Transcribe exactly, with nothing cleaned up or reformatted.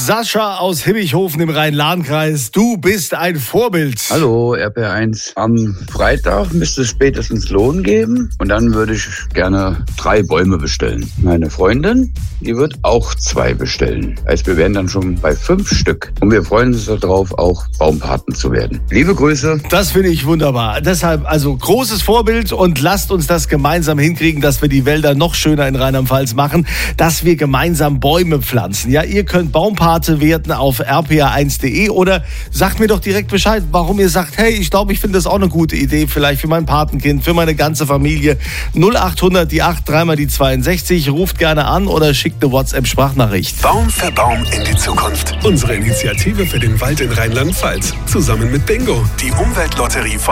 Sascha aus Himmichhofen im Rhein-Lahn-Kreis. Du bist ein Vorbild. Hallo, R P eins. Am Freitag müsste es spätestens Lohn geben. Und dann würde ich gerne drei Bäume bestellen. Meine Freundin, die wird auch zwei bestellen. Also wir wären dann schon bei fünf Stück. Und wir freuen uns darauf, auch Baumpaten zu werden. Liebe Grüße. Das finde ich wunderbar. Deshalb also großes Vorbild und lasst uns das gemeinsam hinkriegen, dass wir die Wälder noch schöner in Rheinland-Pfalz machen, dass wir gemeinsam Bäume pflanzen. Ja, ihr könnt Baumpate werden auf r p a eins punkt d e oder sagt mir doch direkt Bescheid, warum ihr sagt, hey, ich glaube, ich finde das auch eine gute Idee, vielleicht für mein Patenkind, für meine ganze Familie. null achthundert, die acht, dreimal die zweiundsechzig, ruft gerne an oder schickt eine WhatsApp-Sprachnachricht. Baum für Baum in die Zukunft. Unsere Initiative für den Wald in Rheinland-Pfalz. Zusammen mit Bingo, die Umweltlotterie von